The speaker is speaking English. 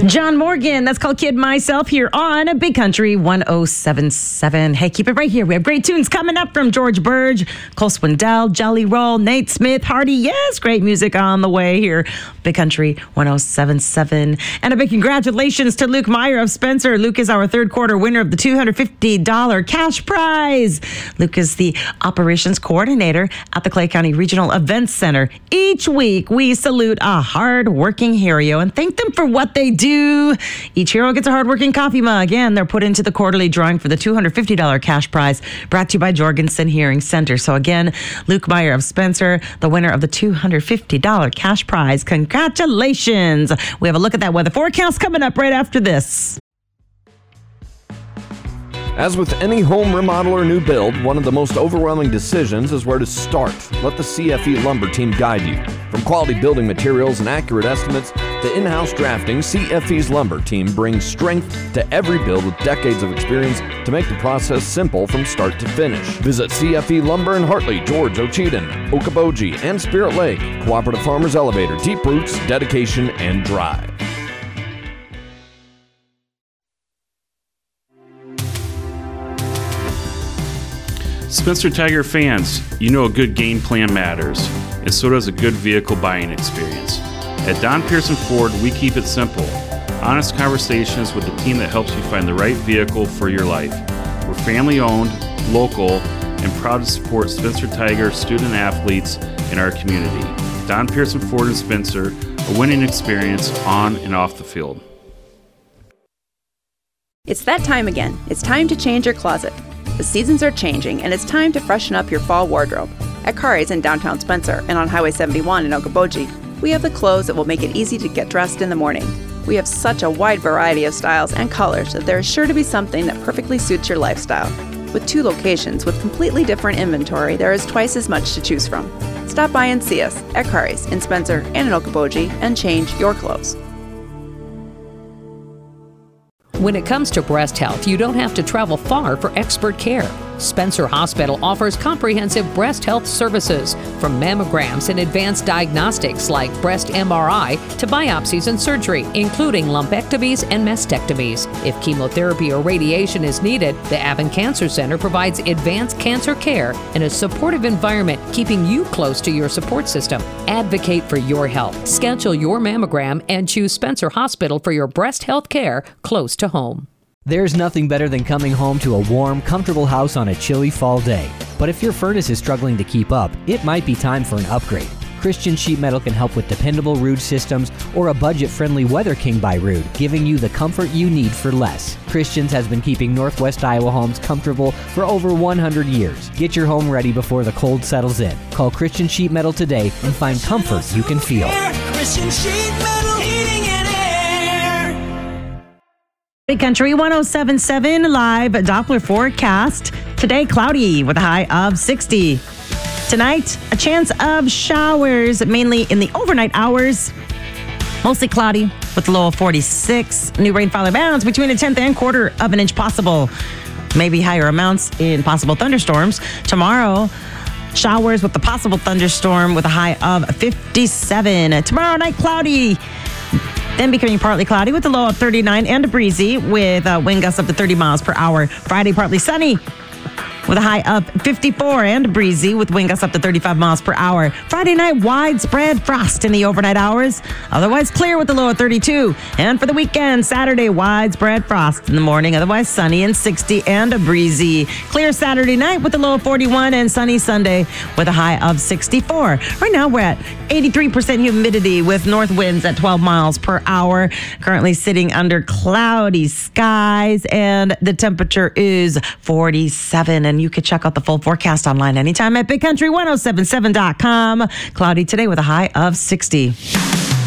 John Morgan, that's called Kid Myself here on Big Country 107.7. Hey, keep it right here. We have great tunes coming up from George Burge, Cole Swindell, Jelly Roll, Nate Smith, Hardy. Yes, great music on the way here. Big Country 107.7. And a big congratulations to Luke Meyer of Spencer. Luke is our third quarter winner of the $250 cash prize. Luke is the operations coordinator at the Clay County Regional Events Center. Each week, we salute a hard-working hero and thank them for what they do. Each hero gets a hard-working coffee mug, and they're put into the quarterly drawing for the $250 cash prize brought to you by Jorgensen Hearing Center. So again, Luke Meyer of Spencer, the winner of the $250 cash prize. Congratulations. We have a look at that weather forecast coming up right after this. As with any home remodel or new build, one of the most overwhelming decisions is where to start. Let the CFE Lumber team guide you. From quality building materials and accurate estimates to in-house drafting, CFE's Lumber team brings strength to every build with decades of experience to make the process simple from start to finish. Visit CFE Lumber in Hartley, George, Ocheyedan, Okoboji, and Spirit Lake. Cooperative Farmers Elevator, deep roots, dedication, and drive. Spencer Tiger fans, you know a good game plan matters, and so does a good vehicle buying experience. At Don Pearson Ford, we keep it simple. Honest conversations with the team that helps you find the right vehicle for your life. We're family-owned, local, and proud to support Spencer Tiger student athletes in our community. Don Pearson Ford and Spencer, a winning experience on and off the field. It's that time again. It's time to change your closet. The seasons are changing, and it's time to freshen up your fall wardrobe. At Kari's in downtown Spencer and on Highway 71 in Okoboji, we have the clothes that will make it easy to get dressed in the morning. We have such a wide variety of styles and colors that there is sure to be something that perfectly suits your lifestyle. With 2 locations with completely different inventory, there is twice as much to choose from. Stop by and see us at Kari's in Spencer and in Okoboji and change your clothes. When it comes to breast health, you don't have to travel far for expert care. Spencer Hospital offers comprehensive breast health services, from mammograms and advanced diagnostics like breast MRI to biopsies and surgery, including lumpectomies and mastectomies. If chemotherapy or radiation is needed, the Avon Cancer Center provides advanced cancer care in a supportive environment, keeping you close to your support system. Advocate for your health. Schedule your mammogram and choose Spencer Hospital for your breast health care close to home. There's nothing better than coming home to a warm, comfortable house on a chilly fall day. But if your furnace is struggling to keep up, it might be time for an upgrade. Christian Sheet Metal can help with dependable Ruud systems or a budget-friendly Weather King by Ruud, giving you the comfort you need for less. Christian's has been keeping Northwest Iowa homes comfortable for over 100 years. Get your home ready before the cold settles in. Call Christian Sheet Metal today and find comfort you can feel. Christian Sheet Metal Heating and Air. Big Country 107.7 live Doppler forecast. Today, cloudy with a high of 60. Tonight, a chance of showers, mainly in the overnight hours. Mostly cloudy with a low of 46. New rainfall amounts between a tenth and quarter of an inch possible. Maybe higher amounts in possible thunderstorms. Tomorrow, showers with the possible thunderstorm with a high of 57. Tomorrow night, cloudy. Then becoming partly cloudy with a low of 39 and breezy with wind gusts up to 30 miles per hour. Friday, partly sunny with a high of 54 and breezy with wind gusts up to 35 miles per hour. Friday night, widespread frost in the overnight hours. Otherwise clear with a low of 32. And for the weekend, Saturday, widespread frost in the morning. Otherwise sunny and 60 and a breezy. Clear Saturday night with a low of 41 and sunny Sunday with a high of 64. Right now, we're at 83% humidity with north winds at 12 miles per hour. Currently sitting under cloudy skies, and the temperature is 47. And you can check out the full forecast online anytime at BigCountry1077.com. Cloudy today with a high of 60.